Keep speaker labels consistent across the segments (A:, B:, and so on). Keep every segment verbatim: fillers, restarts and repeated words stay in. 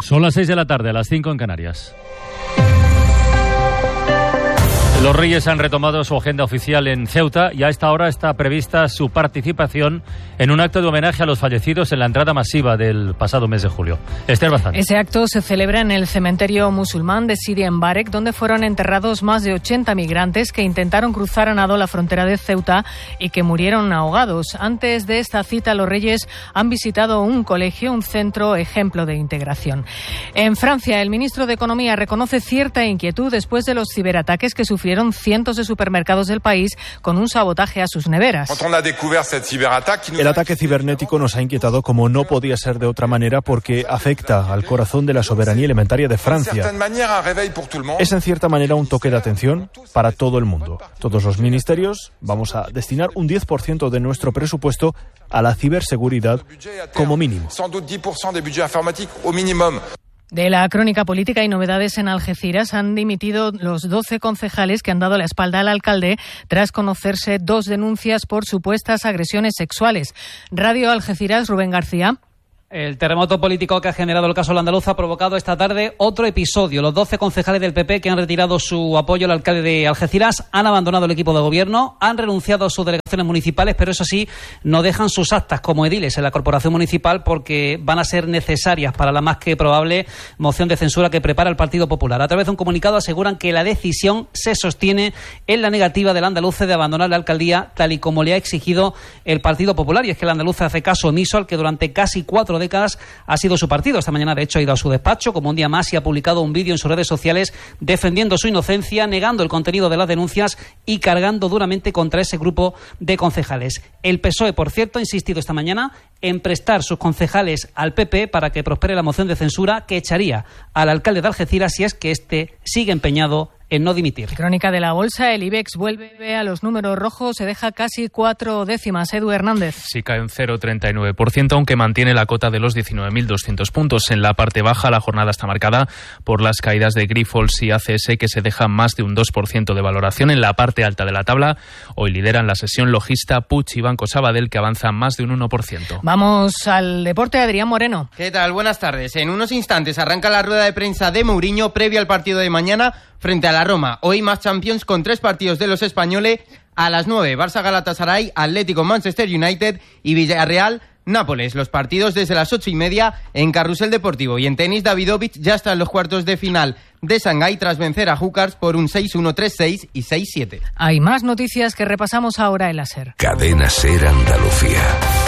A: Son las seis de la tarde, a las cinco en Canarias. Los Reyes han retomado su agenda oficial en Ceuta y a esta hora está prevista su participación en un acto de homenaje a los fallecidos en la entrada masiva del pasado mes de julio. Esther Bazán.
B: Ese acto se celebra en el cementerio musulmán de Sidi Mbarek, donde fueron enterrados más de ochenta migrantes que intentaron cruzar a nado la frontera de Ceuta y que murieron ahogados. Antes de esta cita, los Reyes han visitado un colegio, un centro ejemplo de integración. En Francia, el ministro de Economía reconoce cierta inquietud después de los ciberataques que sufrieron cientos de supermercados del país con un sabotaje a sus neveras.
C: El ataque cibernético nos ha inquietado como no podía ser de otra manera porque afecta al corazón de la soberanía alimentaria de Francia. Es en cierta manera un toque de atención para todo el mundo. Todos los ministerios vamos a destinar un diez por ciento de nuestro presupuesto a la ciberseguridad como mínimo.
B: De la crónica política y novedades en Algeciras, han dimitido los doce concejales que han dado la espalda al alcalde tras conocerse dos denuncias por supuestas agresiones sexuales. Radio Algeciras, Rubén García.
D: El terremoto político que ha generado el caso Al-Andalus ha provocado esta tarde otro episodio. Los doce concejales del P P que han retirado su apoyo al alcalde de Algeciras han abandonado el equipo de gobierno, han renunciado a sus delegaciones municipales, pero eso sí, no dejan sus actas como ediles en la corporación municipal porque van a ser necesarias para la más que probable moción de censura que prepara el Partido Popular. A través de un comunicado aseguran que la decisión se sostiene en la negativa del andaluce de abandonar la alcaldía tal y como le ha exigido el Partido Popular. Y es que el andaluce hace caso omiso al que durante casi cuatro décadas ha sido su partido. Esta mañana, de hecho, ha ido a su despacho como un día más y ha publicado un vídeo en sus redes sociales defendiendo su inocencia, negando el contenido de las denuncias y cargando duramente contra ese grupo de concejales. El P S O E, por cierto, ha insistido esta mañana en prestar sus concejales al P P para que prospere la moción de censura que echaría al alcalde de Algeciras si es que éste sigue empeñado en no dimitir.
B: Crónica de la bolsa, el IBEX vuelve a los números rojos, se deja casi cuatro décimas. Edu Hernández.
E: Sí, cae un cero coma treinta y nueve por ciento, aunque mantiene la cota de los diecinueve mil doscientos puntos. En la parte baja, la jornada está marcada por las caídas de Grifols y A C S, que se dejan más de un dos por ciento de valoración. En la parte alta de la tabla, hoy lideran la sesión Logista, Puig y Banco Sabadell, que avanzan más de un uno por ciento.
B: Vamos al deporte, Adrián Moreno.
F: ¿Qué tal? Buenas tardes. En unos instantes arranca la rueda de prensa de Mourinho previa al partido de mañana frente a la Roma. Hoy más Champions con tres partidos de los españoles. A las nueve, Barça Galatasaray, Atlético Manchester United y Villarreal Nápoles. Los partidos desde las ocho y media en Carrusel Deportivo. Y en tenis, Davidovich ya está en los cuartos de final de Shanghái tras vencer a Jukars por un seis uno, tres seis y seis siete.
B: Hay más noticias que repasamos ahora en la SER.
G: Cadena SER Andalucía.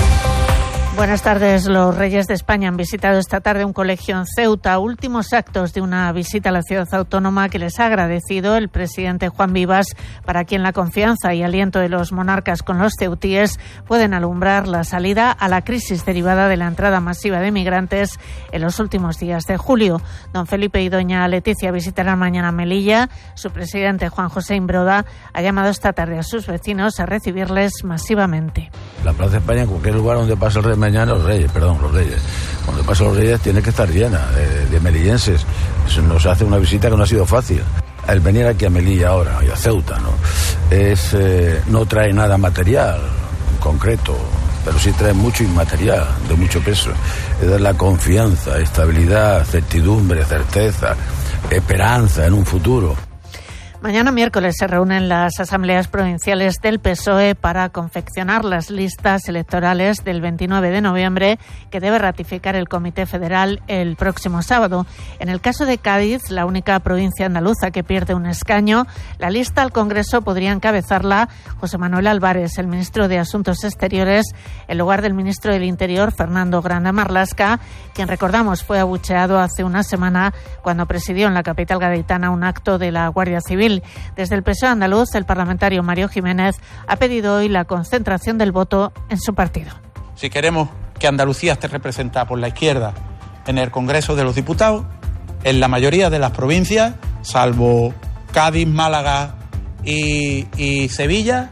H: Buenas tardes. Los Reyes de España han visitado esta tarde un colegio en Ceuta. Últimos actos de una visita a la ciudad autónoma que les ha agradecido el presidente Juan Vivas, para quien la confianza y aliento de los monarcas con los ceutíes pueden alumbrar la salida a la crisis derivada de la entrada masiva de migrantes en los últimos días de julio. Don Felipe y doña Leticia visitarán mañana Melilla. Su presidente, Juan José Imbroda, ha llamado esta tarde a sus vecinos a recibirles masivamente.
I: La Plaza de España, en cualquier lugar donde pase el rey mañana, los reyes, perdón, los reyes. Cuando pase los reyes tiene que estar llena de, de melillenses. Eso nos hace una visita que no ha sido fácil. El venir aquí a Melilla ahora y a Ceuta, ¿no? Es, eh, no trae nada material concreto, pero sí trae mucho inmaterial, de mucho peso. Es dar la confianza, estabilidad, certidumbre, certeza, esperanza en un futuro.
H: Mañana miércoles se reúnen las asambleas provinciales del P S O E para confeccionar las listas electorales del veintinueve de noviembre que debe ratificar el Comité Federal el próximo sábado. En el caso de Cádiz, la única provincia andaluza que pierde un escaño, la lista al Congreso podría encabezarla José Manuel Álvarez, el ministro de Asuntos Exteriores, en lugar del ministro del Interior, Fernando Grande Marlaska, quien, recordamos, fue abucheado hace una semana cuando presidió en la capital gaditana un acto de la Guardia Civil. Desde el P S O E andaluz, el parlamentario Mario Jiménez ha pedido hoy la concentración del voto en su partido.
J: Si queremos que Andalucía esté representada por la izquierda en el Congreso de los Diputados, en la mayoría de las provincias, salvo Cádiz, Málaga y, y Sevilla,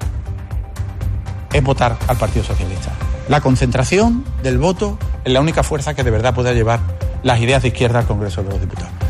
J: es votar al Partido Socialista. La concentración del voto es la única fuerza que de verdad puede llevar las ideas de izquierda al Congreso de los Diputados.